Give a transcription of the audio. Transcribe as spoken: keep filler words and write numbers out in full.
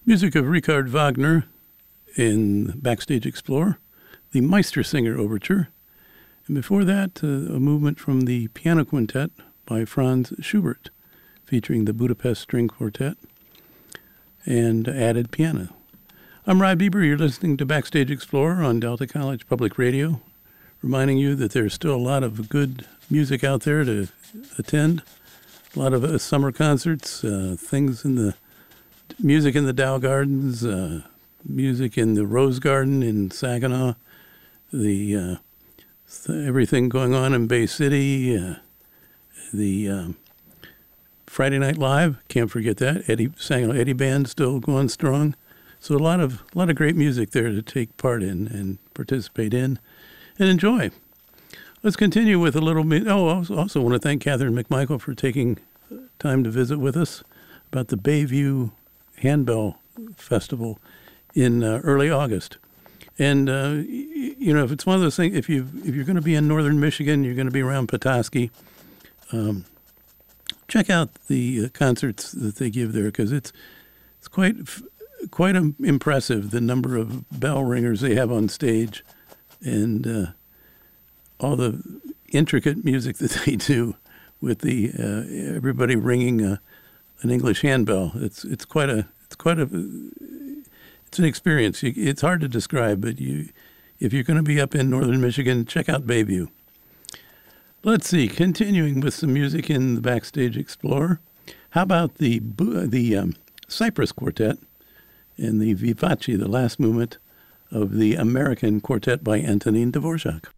Music of Richard Wagner in Backstage Explorer, the Meistersinger Overture, and before that, uh, a movement from the Piano Quintet by Franz Schubert, featuring the Budapest String Quartet and added piano. I'm Rod Bieber. You're listening to Backstage Explorer on Delta College Public Radio, reminding you that there's still a lot of good music out there to attend, a lot of uh, summer concerts, uh, things in the music in the Dow Gardens, uh, music in the Rose Garden in Saginaw, the uh, th- everything going on in Bay City, uh, the um, Friday Night Live, can't forget that. Eddie Saginaw Eddie Band still going strong. So a lot of a lot of great music there to take part in and participate in and enjoy. Let's continue with a little bit. Oh, I also want to thank Catherine McMichael for taking time to visit with us about the Bayview Handbell Festival in uh, early August. And, uh, you know, if it's one of those things, if, you, if you're going to be in northern Michigan, you're going to be around Petoskey, um, check out the uh, concerts that they give there, because it's it's quite quite um, impressive, the number of bell ringers they have on stage and uh, all the intricate music that they do with the uh, everybody ringing a, an English handbell. It's it's quite a it's quite a it's an experience. It's hard to describe, but you if you're going to be up in northern Michigan, check out Bayview. Let's see. Continuing with some music in the Backstage Explorer. How about the the um, Cypress Quartet and the Vivace, the last movement of the American Quartet by Antonin Dvorak.